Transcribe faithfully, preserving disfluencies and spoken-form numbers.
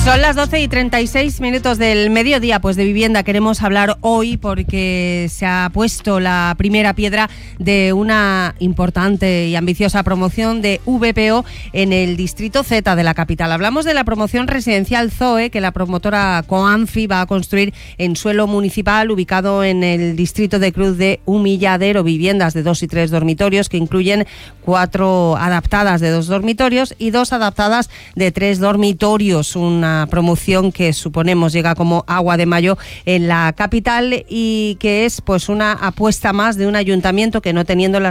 Son las doce y treinta y seis minutos del mediodía. Pues de vivienda queremos hablar hoy porque se ha puesto la primera piedra de una importante y ambiciosa promoción de V P O en el distrito Z de la capital. Hablamos de la promoción residencial Zoe que la promotora Coanfi va a construir en suelo municipal ubicado en el distrito de Cruz de Humilladero. Viviendas de dos y tres dormitorios que incluyen cuatro adaptadas de dos dormitorios y dos adaptadas de tres dormitorios. Una promoción que suponemos llega como agua de mayo en la capital y que es pues una apuesta más de un ayuntamiento que, no teniendo las